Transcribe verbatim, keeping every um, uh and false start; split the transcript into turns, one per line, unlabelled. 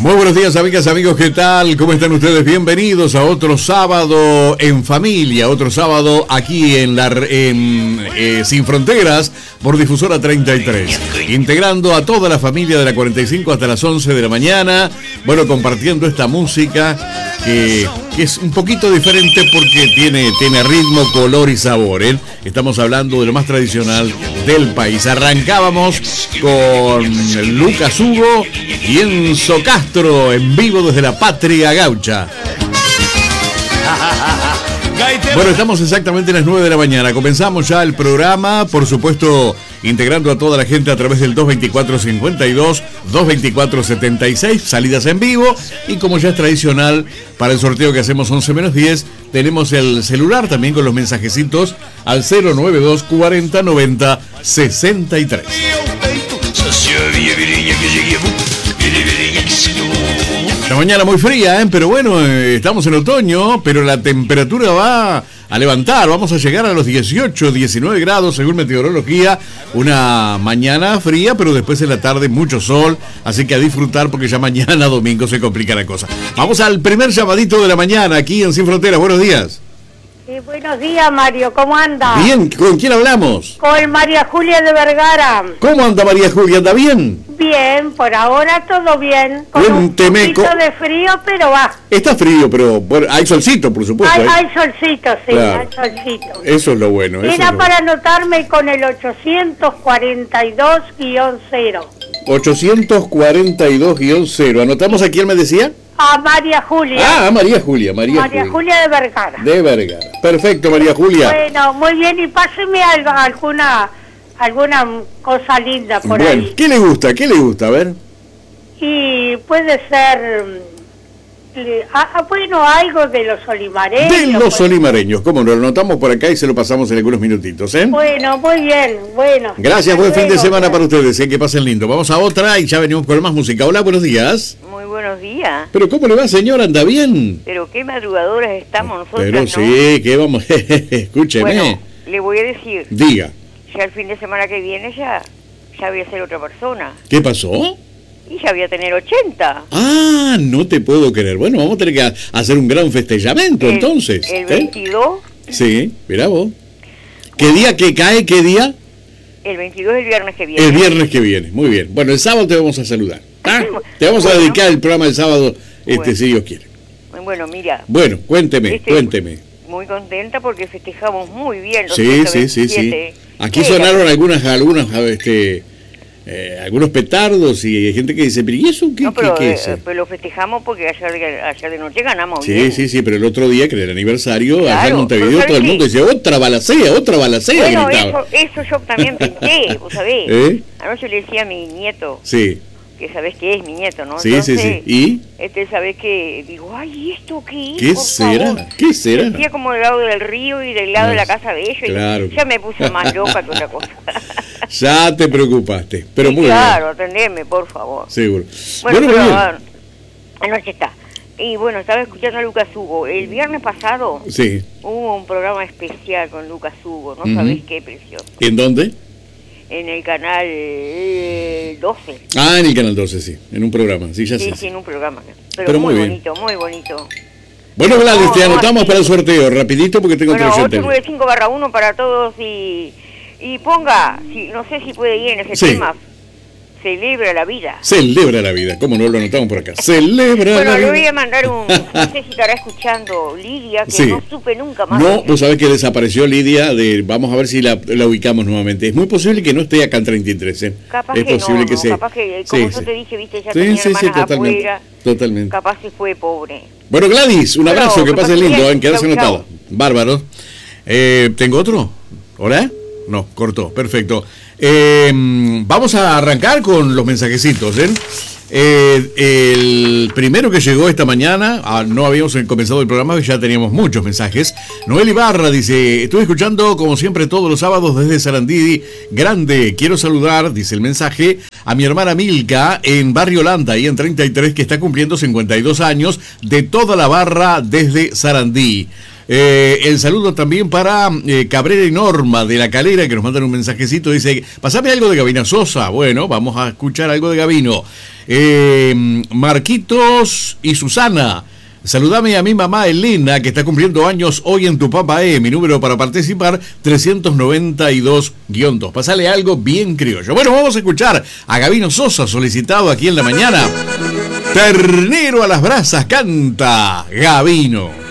Muy buenos días, amigas, amigos, ¿qué tal? ¿Cómo están ustedes? Bienvenidos a otro sábado en familia, otro sábado aquí en la en eh, Sin Fronteras por Difusora treinta y tres, integrando a toda la familia de la cuarenta y cinco hasta las once de la mañana, bueno, compartiendo esta música que, que es un poquito diferente porque tiene, tiene ritmo, color y sabor, ¿eh? Estamos hablando de lo más tradicional del país. Arrancábamos con Lucas Hugo y Enzo Castro en vivo desde la Patria Gaucha. Bueno, estamos exactamente a las nueve de la mañana. Comenzamos ya el programa, por supuesto, integrando a toda la gente a través del dos veinticuatro cincuenta y dos, dos veinticuatro setenta y seis, salidas en vivo. Y como ya es tradicional, para el sorteo que hacemos once menos diez, tenemos el celular también con los mensajecitos al cero nueve dos cuarenta noventa sesenta y tres. La mañana muy fría, ¿eh? Pero bueno, eh, estamos en otoño, pero la temperatura va a levantar. Vamos a llegar a los dieciocho, diecinueve grados según meteorología. Una mañana fría, pero después en la tarde mucho sol. Así que a disfrutar porque ya mañana domingo se complica la cosa. Vamos al primer llamadito de la mañana aquí en Sin Fronteras. Buenos días.
Sí, buenos días, Mario. ¿Cómo anda?
Bien, ¿con quién hablamos?
Con María Julia de Vergara.
¿Cómo anda María Julia? ¿Anda bien?
Bien, por ahora todo bien. Con
Cuénteme,
un poquito
co-
de frío, pero va.
Está frío, pero bueno, hay solcito, por supuesto.
Hay,
¿eh?
hay solcito, sí,
Claro.
hay solcito.
Eso es lo bueno. Eso
Era
es lo
para anotarme con el ochocientos cuarenta y dos guión cero.
ochocientos cuarenta y dos guión cero. ¿Anotamos a quién me decía?
A María Julia.
Ah, María Julia, María,
María
Julia.
Julia de Vergara.
De Vergara. Perfecto, María Julia.
Bueno, muy bien, y páseme algo, alguna alguna cosa linda por
Bueno,
ahí.
¿qué le gusta? ¿Qué le gusta? A ver.
Y puede ser, mm, le- ah, ah, bueno, algo de los olimareños.
De los
pues.
olimareños. ¿Cómo no? Lo anotamos por acá y se lo pasamos en algunos minutitos, ¿eh?
Bueno, muy bien, bueno.
Gracias,
Hasta
buen fin de
luego,
semana
gracias.
para ustedes, ¿eh? Que pasen lindo. Vamos a otra y ya venimos con más música. Hola, buenos días.
Muy buenos días.
¿Pero cómo le va, señora? ¿Anda bien?
Pero qué madrugadoras estamos nosotros,
Pero
¿no?
sí, que vamos. Escúcheme.
Bueno, le voy a decir,
Diga.
ya el fin de semana que viene ya, ya voy a ser otra persona.
¿Qué pasó?
Y ya voy a tener ochenta.
Ah, no te puedo creer. Bueno, vamos a tener que hacer un gran festejamiento
El-
entonces.
El
¿eh?
veintidós,
Sí, mira vos. ¿Qué día que cae? ¿Qué día?
el veintidós el viernes que viene.
El viernes que viene. Muy bien. Bueno, el sábado te vamos a saludar. ¿ah? Te vamos a
Bueno.
dedicar el programa del sábado, este,
Bueno.
si Dios quiere.
Bueno, mira,
Bueno, cuénteme,
Este-
cuénteme.
muy contenta porque festejamos muy bien los
Sí,
ciento
sí, sí, sí.
veintisiete.
Aquí
¿Qué era?
sonaron algunas, algunas, este, eh, algunos petardos y hay gente que dice, pero ¿y eso qué,
No,
qué-
pero,
qué
eh,
es?
pero lo festejamos porque ayer, de- ayer de noche ganamos
Sí,
bien.
sí, sí, pero el otro día, que era el aniversario, allá en
Claro,
Montevideo,
pero
todo el
¿sabes
mundo
qué?
dice, otra balacea, otra balacea,
Bueno,
gritaba.
eso, eso yo también pensé, vos sabés.
¿Eh?
Anoche le decía a mi nieto,
Sí,
que sabés que es mi nieto, ¿no?
sí, sí, sí.
Entonces,
¿Y
Este, sabés que digo, ay, ¿esto qué es?
qué
por
será?
favor?
¿Qué será?
Sentía como del lado del río y del lado
Ah,
de la casa de ellos.
claro.
Y ya me puse más loca que otra cosa.
Ya te preocupaste, pero
Sí,
muy
claro, atendeme, por favor.
bien, seguro.
Bueno,
Bueno,
pero
muy bien.
ah, anoche está. Y bueno, estaba escuchando a Lucas Hugo. El viernes pasado
Sí.
hubo un programa especial con Lucas Hugo, ¿no
Ujú.
sabés qué precioso?
¿En dónde?
En el canal eh, doce.
Ah, en el Canal doce, sí, en un programa, sí, ya
Sí,
sé.
sí, en un programa. Pero,
Pero
muy,
muy bien.
bonito, muy bonito.
Bueno, Gladys,
No,
te
no,
anotamos
así.
para el sorteo, rapidito porque tengo
Bueno,
otro
ocho
oyente.
nueve cinco barra uno para todos y, y ponga, si, no sé si puede ir en ese
Sí.
tema, celebra la vida.
Celebra la vida, ¿cómo no lo anotamos por acá? Celebra
Bueno,
la
le voy
vida.
a mandar un, no sé si estará escuchando Lidia, que
Sí.
no supe nunca más.
No,
de-
vos sabés que desapareció Lidia, de, vamos a ver si la, la ubicamos nuevamente. Es muy posible que no esté acá en treinta y tres, ¿eh?
Capaz
es
que
posible
no,
que
no,
sí.
capaz que, como
Sí,
yo
sí.
te dije, viste, ya
Sí,
tenía
sí, sí,
hermanas
totalmente.
afuera,
Totalmente.
capaz se fue pobre.
Bueno, Gladys, un
Bueno,
abrazo, que
que
pase
pase
lindo,
bien.
¿eh? Quedas
Chau,
anotada.
chau.
Bárbaro. Eh, ¿Tengo otro? ¿Hola? No, cortó, perfecto. Eh, vamos a arrancar con los mensajecitos, ¿eh? Eh, el primero que llegó esta mañana, ah, no habíamos comenzado el programa, ya teníamos muchos mensajes. Noel Ibarra dice, estuve escuchando como siempre todos los sábados desde Sarandí Grande. Quiero saludar, dice el mensaje, a mi hermana Milka en Barrio Landa, ahí en treinta y tres, que está cumpliendo cincuenta y dos años, de toda la barra desde Sarandí. Eh, el saludo también para eh, Cabrera y Norma de La Calera, que nos mandan un mensajecito. Dice, pasame algo de Gabino Sosa. Bueno, vamos a escuchar algo de Gabino. Eh, Marquitos y Susana. Saludame a mi mamá Elena, que está cumpliendo años hoy en Tupapae. Mi número para participar, trescientos noventa y dos guión dos. Pasale algo bien criollo. Bueno, vamos a escuchar a Gabino Sosa, solicitado aquí en la mañana. Ternero a las brasas, canta Gabino.